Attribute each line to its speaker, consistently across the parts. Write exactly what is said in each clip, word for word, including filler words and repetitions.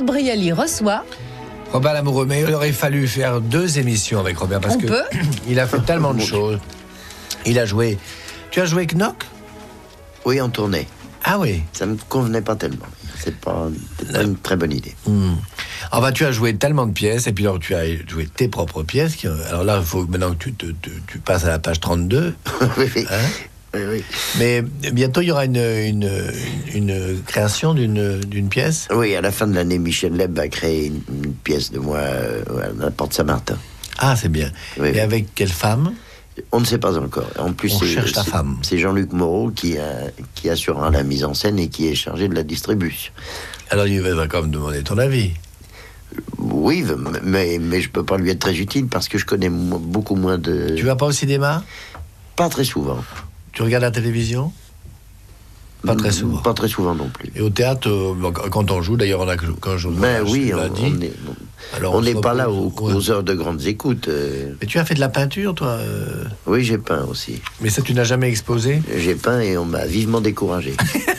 Speaker 1: Marc Brialy reçoit
Speaker 2: Robert Lamoureux, mais il aurait fallu faire deux émissions avec Robert parce
Speaker 1: On
Speaker 2: que
Speaker 1: peut.
Speaker 2: il a fait tellement de choses. Il a joué. Tu as joué Knock?
Speaker 3: Oui, en tournée.
Speaker 2: Ah oui.
Speaker 3: Ça me convenait pas tellement. C'est pas, c'est pas une très bonne idée.
Speaker 2: Mmh. Enfin, tu as joué tellement de pièces, et puis alors tu as joué tes propres pièces. Qui, alors là, il faut maintenant que tu, te, te, tu passes à la page trente-deux.
Speaker 3: oui, oui.
Speaker 2: Hein?
Speaker 3: oui, oui.
Speaker 2: Mais bientôt, il y aura une, une, une, une création d'une, d'une pièce.
Speaker 3: Oui, à la fin de l'année, Michel Leb va créer une, une pièce de moi euh, à la Porte Saint-Martin.
Speaker 2: Ah, c'est bien.
Speaker 3: Oui,
Speaker 2: et
Speaker 3: oui.
Speaker 2: avec quelle femme?
Speaker 3: On ne sait pas encore. En plus,
Speaker 2: On
Speaker 3: c'est,
Speaker 2: cherche ta
Speaker 3: c'est,
Speaker 2: femme.
Speaker 3: C'est Jean-Luc Moreau qui, a, qui assurera la mise en scène et qui est chargé de la distribution.
Speaker 2: Alors, il va quand même demander ton avis.
Speaker 3: Oui, mais, mais je ne peux pas lui être très utile parce que je connais mo- beaucoup moins de...
Speaker 2: Tu vas pas au cinéma?
Speaker 3: Pas très souvent.
Speaker 2: Tu regardes la télévision? Pas très souvent.
Speaker 3: Pas très souvent non plus.
Speaker 2: Et au théâtre, euh, quand on joue, d'ailleurs, on a quand je
Speaker 3: Ben oui, on,
Speaker 2: dit.
Speaker 3: on est-
Speaker 2: Alors,
Speaker 3: on
Speaker 2: on
Speaker 3: n'est
Speaker 2: se
Speaker 3: pas là
Speaker 2: repose,
Speaker 3: aux,
Speaker 2: ouais.
Speaker 3: aux heures de grandes écoutes. euh.
Speaker 2: Mais tu as fait de la peinture, toi euh,
Speaker 3: Oui, j'ai peint aussi.
Speaker 2: Mais ça, tu n'as jamais exposé?
Speaker 3: J'ai peint et on m'a vivement découragé.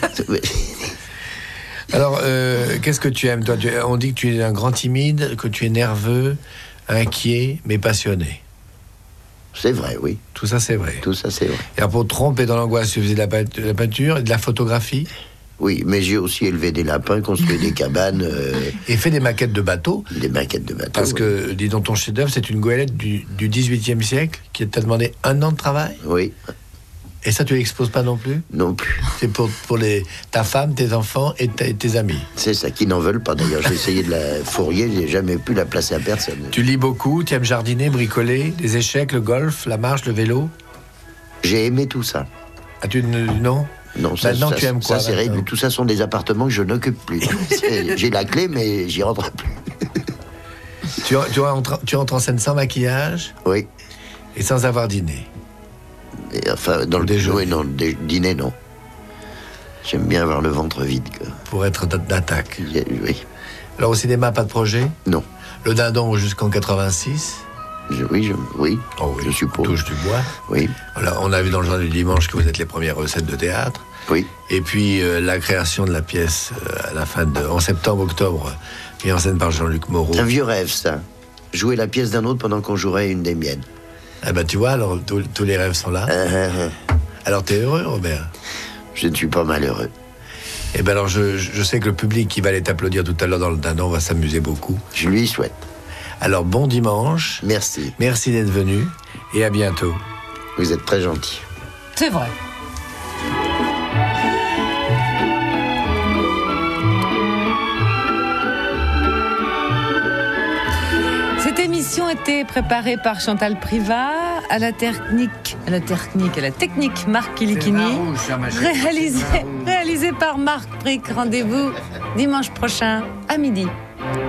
Speaker 2: Alors, euh, qu'est-ce que tu aimes, toi? Tu- On dit que tu es un grand timide, que tu es nerveux, inquiet, mais passionné.
Speaker 3: C'est vrai, oui.
Speaker 2: Tout ça, c'est vrai.
Speaker 3: Tout ça, c'est vrai.
Speaker 2: Et alors, pour te tromper dans l'angoisse, tu faisais de la, peint- de la peinture et de la photographie
Speaker 3: Oui, mais j'ai aussi élevé des lapins, construit des cabanes, euh,
Speaker 2: et fait des maquettes de bateaux.
Speaker 3: des maquettes de bateaux.
Speaker 2: Parce que, dis donc, ton chef-d'œuvre, c'est une goélette du, du dix-huitième siècle qui t'a demandé un an de travail.
Speaker 3: Oui,
Speaker 2: Et ça, tu l'exposes pas non plus?
Speaker 3: non plus.
Speaker 2: C'est pour, pour les, ta femme, tes enfants et ta- tes amis.
Speaker 3: C'est ça, qui n'en veulent pas. D'ailleurs, j'ai essayé de la fourrier, j'ai jamais pu la placer à personne.
Speaker 2: Tu lis beaucoup, tu aimes jardiner, bricoler, les échecs, le golf, la marche, le vélo.
Speaker 3: J'ai aimé tout ça.
Speaker 2: Ah, tu ne- non?
Speaker 3: Non, ça,
Speaker 2: Maintenant,
Speaker 3: ça,
Speaker 2: tu aimes quoi,
Speaker 3: ça, c'est
Speaker 2: maintenant
Speaker 3: réglé. Tout ça sont des appartements que je n'occupe plus. C'est- J'ai la clé, mais j'y rentre plus.
Speaker 2: Tu, tu, entres, tu entres en scène sans maquillage
Speaker 3: Oui.
Speaker 2: et sans avoir dîné.
Speaker 3: Et enfin, dans le
Speaker 2: Déjeuner.
Speaker 3: oui, non, le dé- dîner, non. J'aime bien avoir le ventre vide, quoi.
Speaker 2: Pour être d'a- d'attaque.
Speaker 3: J'ai- Oui.
Speaker 2: Alors au cinéma, pas de projet?
Speaker 3: Non.
Speaker 2: Le dindon jusqu'en quatre-vingt-six?
Speaker 3: Je- oui, je, oui,
Speaker 2: Oh oui,
Speaker 3: je suppose.
Speaker 2: touche du bois.
Speaker 3: Oui,
Speaker 2: Voilà, on a vu dans le journal du dimanche que vous êtes les premières recettes de théâtre.
Speaker 3: oui.
Speaker 2: Et puis euh, la création de la pièce euh, à la fin de en septembre-octobre, mise en scène par Jean-Luc Moreau.
Speaker 3: Un vieux rêve, ça. Jouer la pièce d'un autre pendant qu'on jouerait une des miennes.
Speaker 2: Eh ben tu vois, alors tous tous les rêves sont là.
Speaker 3: Ah, ah, ah.
Speaker 2: Alors t'es heureux, Robert?
Speaker 3: Je ne suis pas malheureux.
Speaker 2: Eh ben alors je, je sais que le public qui va aller t'applaudir tout à l'heure dans le dindon va s'amuser beaucoup.
Speaker 3: Je lui souhaite.
Speaker 2: Alors bon dimanche.
Speaker 3: Merci.
Speaker 2: Merci d'être venu et à bientôt.
Speaker 3: Vous êtes très gentil.
Speaker 1: C'est vrai. Cette émission était préparée par Chantal Privat, à la technique, à la technique, à la technique Marc Kilikini, réalisée réalisée par Marc Prick. Rendez-vous dimanche prochain à midi.